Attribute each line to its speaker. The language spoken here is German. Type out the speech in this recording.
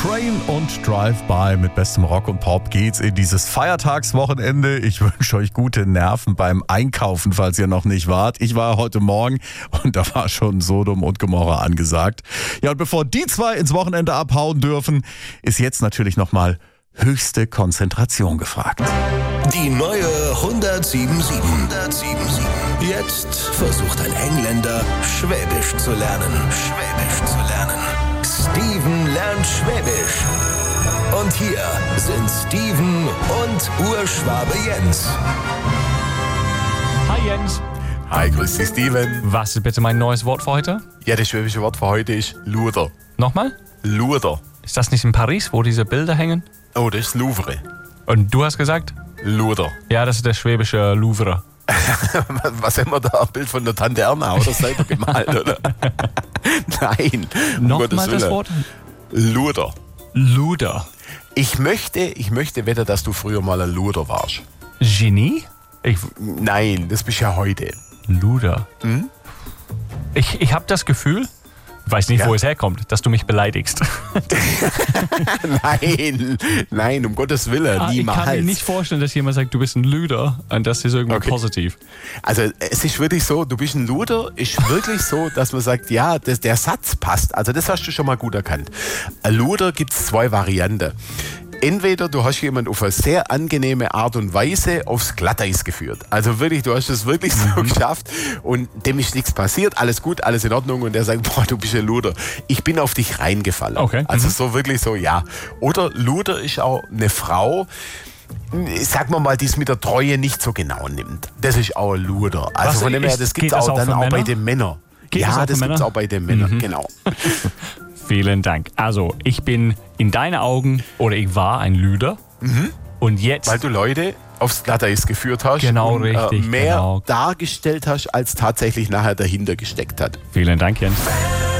Speaker 1: Train und Drive-By mit bestem Rock und Pop geht's in dieses Feiertagswochenende. Ich wünsche euch gute Nerven beim Einkaufen, falls ihr noch nicht wart. Ich war heute Morgen und da war schon Sodom und Gomorra angesagt. Ja, und bevor die zwei ins Wochenende abhauen dürfen, ist jetzt natürlich nochmal höchste Konzentration gefragt.
Speaker 2: Die neue 107.7. Jetzt versucht ein Engländer, Schwäbisch zu lernen. Steven lernt Schwäbisch. Und hier sind Steven und Urschwabe Jens.
Speaker 3: Hi Jens.
Speaker 4: Hi, grüß dich, Steven.
Speaker 3: Was ist bitte mein neues Wort für heute?
Speaker 4: Ja, das schwäbische Wort für heute ist Luder.
Speaker 3: Nochmal?
Speaker 4: Luder.
Speaker 3: Ist das nicht in Paris, wo diese Bilder hängen?
Speaker 4: Oh, das ist Louvre.
Speaker 3: Und du hast gesagt?
Speaker 4: Luder.
Speaker 3: Ja, das ist der schwäbische Louvre.
Speaker 4: Was haben wir da? Ein Bild von der Tante Erna oder selber gemalt, oder? Nein.
Speaker 3: Nochmal das Wort?
Speaker 4: Luder.
Speaker 3: Luder.
Speaker 4: Ich möchte wetten, dass du früher mal ein Luder warst.
Speaker 3: Genie?
Speaker 4: Nein, das bist ja heute.
Speaker 3: Luder.
Speaker 4: Hm?
Speaker 3: Ich habe das Gefühl, weiß nicht,
Speaker 4: Ja.
Speaker 3: wo es herkommt, dass du mich beleidigst.
Speaker 4: Nein, um Gottes Willen,
Speaker 3: Ich
Speaker 4: niemals.
Speaker 3: kann mir nicht vorstellen, dass jemand sagt, du bist ein Luder und das ist irgendwie
Speaker 4: Okay.
Speaker 3: positiv.
Speaker 4: Also es ist wirklich so, du bist ein Luder, ist wirklich so, dass man sagt, ja, der Satz passt. Also das hast du schon mal gut erkannt. Ein Luder gibt es zwei Varianten. Entweder du hast jemanden auf eine sehr angenehme Art und Weise aufs Glatteis geführt. Also wirklich, du hast es wirklich so geschafft und dem ist nichts passiert, alles gut, alles in Ordnung und der sagt, boah, du bist ein Luder. Ich bin auf dich reingefallen.
Speaker 3: Okay.
Speaker 4: Also so wirklich so, ja. Oder Luder ist auch eine Frau, sagen wir mal, die es mit der Treue nicht so genau nimmt. Das ist auch ein Luder. Also
Speaker 3: Was
Speaker 4: von dem her,
Speaker 3: ist-
Speaker 4: das gibt
Speaker 3: geht
Speaker 4: es
Speaker 3: das
Speaker 4: auch
Speaker 3: auch
Speaker 4: dann
Speaker 3: für
Speaker 4: auch bei
Speaker 3: Männer?
Speaker 4: den Männern.
Speaker 3: Geht das auch
Speaker 4: Ja,
Speaker 3: für
Speaker 4: das gibt es
Speaker 3: Männer?
Speaker 4: auch bei den Männern, genau.
Speaker 3: Vielen Dank. Also, ich bin in deinen Augen, oder ich war ein Luder. Und jetzt...
Speaker 4: Weil du Leute aufs Glatteis geführt hast
Speaker 3: Genau,
Speaker 4: und
Speaker 3: richtig,
Speaker 4: mehr
Speaker 3: genau.
Speaker 4: dargestellt hast, als tatsächlich nachher dahinter gesteckt hat.
Speaker 3: Vielen Dank, Jens.